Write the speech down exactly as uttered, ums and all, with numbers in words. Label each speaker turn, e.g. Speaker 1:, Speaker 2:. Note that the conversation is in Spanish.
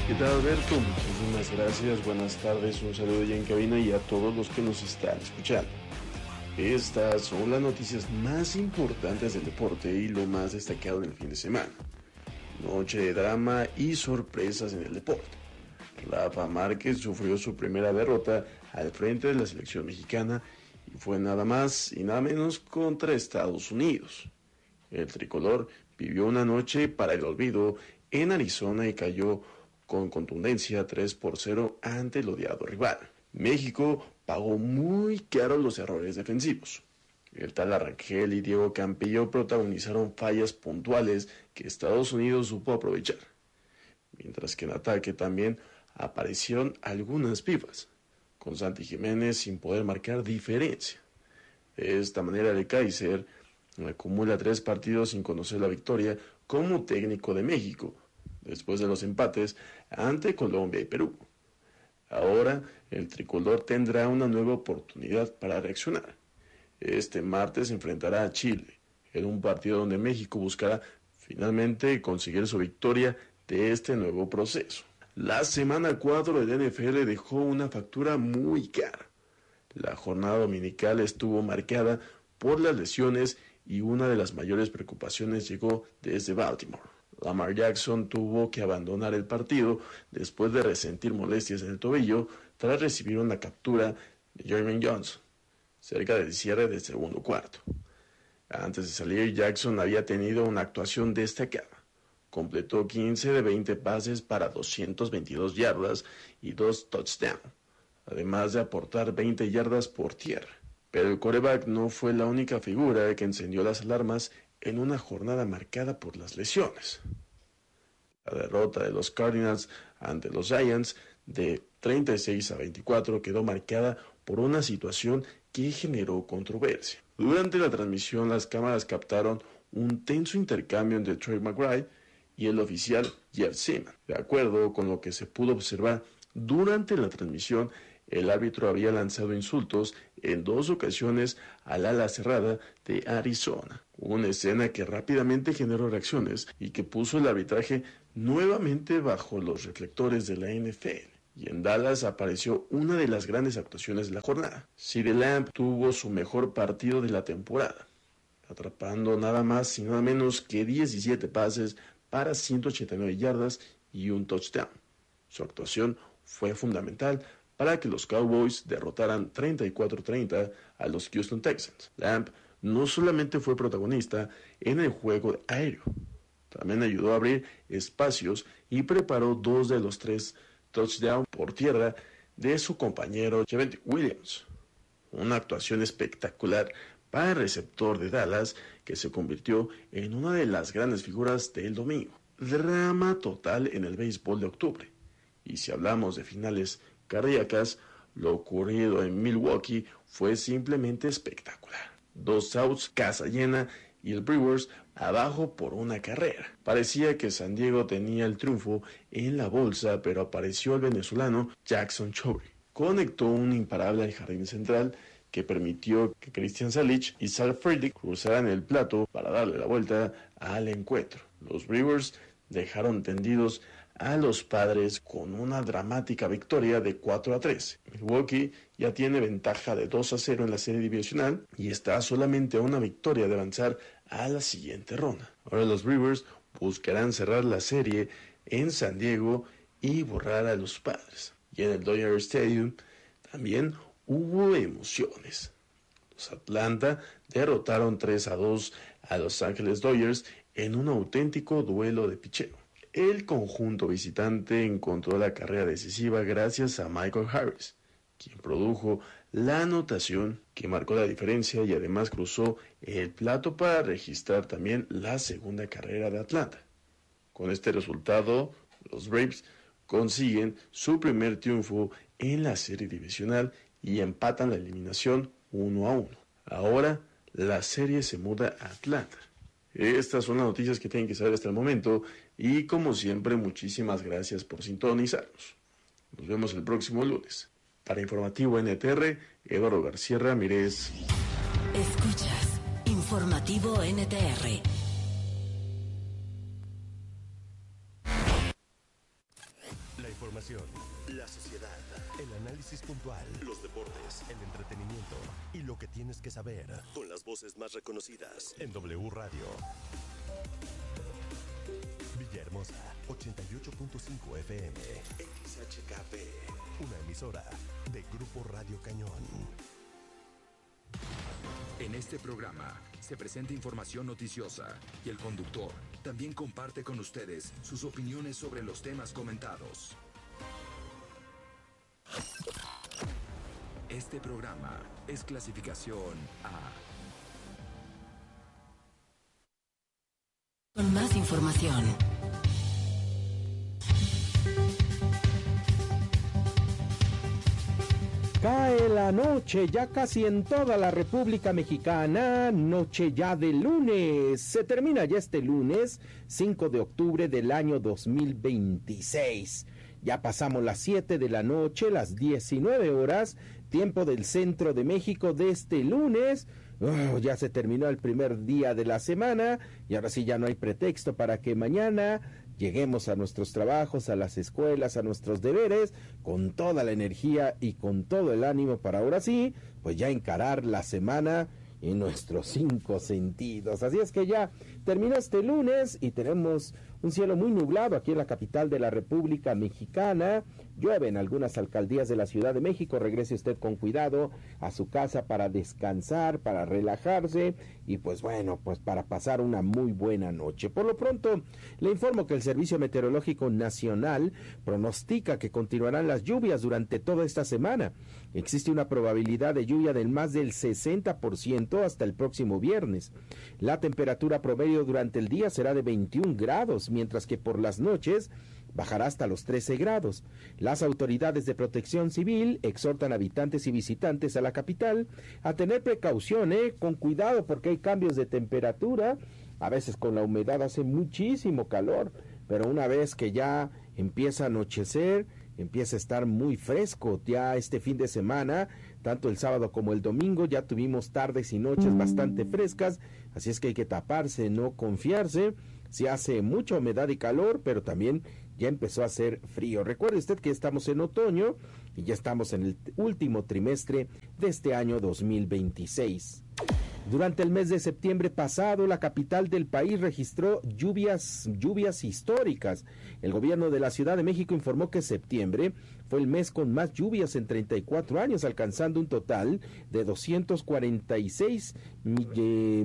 Speaker 1: ¿Qué tal, Alberto? Muchísimas gracias, buenas tardes, un saludo ya en cabina y a todos los que nos están escuchando. Estas son las noticias más importantes del deporte y lo más destacado en el fin de semana. Noche de drama y sorpresas en el deporte. Rafa Márquez sufrió su primera derrota al frente de la selección mexicana y fue nada más y nada menos contra Estados Unidos. El tricolor vivió una noche para el olvido en Arizona y cayó con contundencia tres por cero ante el odiado rival. México pagó muy caro los errores defensivos. El tal Arrangel y Diego Campillo protagonizaron fallas puntuales que Estados Unidos supo aprovechar, mientras que en ataque también aparecieron algunas pifas, con Santi Jiménez sin poder marcar diferencia. De esta manera el Kaiser acumula tres partidos sin conocer la victoria como técnico de México, después de los empates ante Colombia y Perú. Ahora el tricolor tendrá una nueva oportunidad para reaccionar. Este martes se enfrentará a Chile, en un partido donde México buscará finalmente conseguir su victoria de este nuevo proceso. La semana cuatro del N F L dejó una factura muy cara. La jornada dominical estuvo marcada por las lesiones y una de las mayores preocupaciones llegó desde Baltimore. Lamar Jackson tuvo que abandonar el partido después de resentir molestias en el tobillo tras recibir una captura de Jermaine Johnson cerca del cierre del segundo cuarto. Antes de salir, Jackson había tenido una actuación destacada. Completó quince de veinte pases para doscientas veintidós yardas y dos touchdowns, además de aportar veinte yardas por tierra. Pero el quarterback no fue la única figura que encendió las alarmas en una jornada marcada por las lesiones. La derrota de los Cardinals ante los Giants de treinta y seis a veinticuatro quedó marcada por una situación que generó controversia. Durante la transmisión, las cámaras captaron un tenso intercambio entre Trey McBride y el oficial Jeff Seaman. De acuerdo con lo que se pudo observar durante la transmisión, el árbitro había lanzado insultos en dos ocasiones al ala cerrada de Arizona, una escena que rápidamente generó reacciones y que puso el arbitraje nuevamente bajo los reflectores de la N F L. Y en Dallas apareció una de las grandes actuaciones de la jornada. CeeDee Lamb tuvo su mejor partido de la temporada, atrapando nada más y nada menos que diecisiete pases para ciento ochenta y nueve yardas y un touchdown. Su actuación fue fundamental para que los Cowboys derrotaran treinta y cuatro a treinta a los Houston Texans. Lamb no solamente fue protagonista en el juego aéreo, también ayudó a abrir espacios y preparó dos de los tres touchdowns por tierra de su compañero Javonte Williams. Una actuación espectacular para el receptor de Dallas, que se convirtió en una de las grandes figuras del domingo. Drama total en el béisbol de octubre. Y si hablamos de finales cardíacas, lo ocurrido en Milwaukee fue simplemente espectacular. Dos outs, casa llena y el Brewers abajo por una carrera. Parecía que San Diego tenía el triunfo en la bolsa, pero apareció el venezolano Jackson Chourio. Conectó un imparable al jardín central que permitió que Christian Yelich y Sal Frelick cruzaran el plato para darle la vuelta al encuentro. Los Brewers dejaron tendidos a los Padres con una dramática victoria de cuatro a tres. Milwaukee ya tiene ventaja de dos a cero en la serie divisional y está solamente a una victoria de avanzar a la siguiente ronda. Ahora los Brewers buscarán cerrar la serie en San Diego y borrar a los Padres. Y en el Dodger Stadium también hubo emociones. Los Atlanta derrotaron tres a dos a Los Ángeles Dodgers en un auténtico duelo de picheo. El conjunto visitante encontró la carrera decisiva gracias a Michael Harris, quien produjo la anotación que marcó la diferencia y además cruzó el plato para registrar también la segunda carrera de Atlanta. Con este resultado, los Braves consiguen su primer triunfo en la serie divisional y empatan la eliminación uno a uno. Ahora la serie se muda a Atlanta. Estas son las noticias que tienen que saber hasta el momento y como siempre muchísimas gracias por sintonizarnos. Nos vemos el próximo lunes. Para Informativo N T R, Eduardo García Ramírez.
Speaker 2: Escuchas Informativo N T R.
Speaker 3: información, la sociedad, el análisis puntual, los deportes, el entretenimiento y lo que tienes que saber. Con las voces más reconocidas en W Radio. Villahermosa, ochenta y ocho punto cinco F M. X H K P. Una emisora de Grupo Radio Cañón.
Speaker 4: En este programa se presenta información noticiosa y el conductor también comparte con ustedes sus opiniones sobre los temas comentados. Este programa es clasificación A.
Speaker 2: Con más información.
Speaker 5: Cae la noche ya casi en toda la República Mexicana, noche ya de lunes. Se termina ya este lunes, cinco de octubre del año dos mil veintiséis. Ya pasamos las siete de la noche, las diecinueve horas, tiempo del centro de México de este lunes. Oh, ya se terminó el primer día de la semana y ahora sí ya no hay pretexto para que mañana lleguemos a nuestros trabajos, a las escuelas, a nuestros deberes, con toda la energía y con todo el ánimo para ahora sí, pues ya encarar la semana en nuestros cinco sentidos. Así es que ya terminó este lunes y tenemos un cielo muy nublado aquí en la capital de la República Mexicana. Llueve en algunas alcaldías de la Ciudad de México. Regrese usted con cuidado a su casa para descansar, para relajarse y pues bueno, pues para pasar una muy buena noche. Por lo pronto, le informo que el Servicio Meteorológico Nacional pronostica que continuarán las lluvias durante toda esta semana. Existe una probabilidad de lluvia del más del sesenta por ciento hasta el próximo viernes. La temperatura promedio durante el día será de veintiún grados, mientras que por las noches bajará hasta los trece grados. Las autoridades de protección civil exhortan a habitantes y visitantes a la capital a tener precaución, ¿eh? Con cuidado porque hay cambios de temperatura. A veces con la humedad hace muchísimo calor, pero una vez que ya empieza a anochecer, empieza a estar muy fresco. Ya este fin de semana, tanto el sábado como el domingo, ya tuvimos tardes y noches bastante frescas, así es que hay que taparse, no confiarse. Se hace mucha humedad y calor, pero también ya empezó a hacer frío. Recuerde usted que estamos en otoño y ya estamos en el último trimestre de este año dos mil veintiséis. Durante el mes de septiembre pasado, la capital del país registró lluvias, lluvias históricas. El gobierno de la Ciudad de México informó que septiembre fue el mes con más lluvias en treinta y cuatro años, alcanzando un total de doscientos cuarenta y seis millones